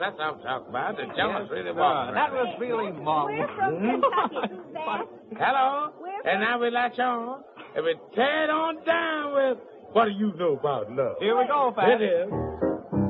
That's what I'm talking about. The Jones really walking. That was really marvelous. We're from Kentucky, Suzanne. Hello? We're And now we latch on. And we tear it on down with what do you know about love? Here we go, Pat. It is.